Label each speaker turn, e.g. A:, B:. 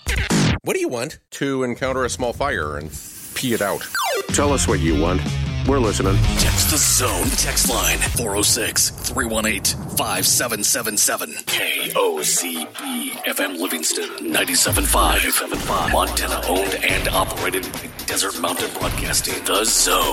A: What do you want?
B: To encounter a small fire and pee it out.
C: Tell us what you want. We're listening.
D: Text the Zone text line 406-318-5777. KOCB FM Livingston 97.5. Montana owned and operated by Desert Mountain Broadcasting. The Zone.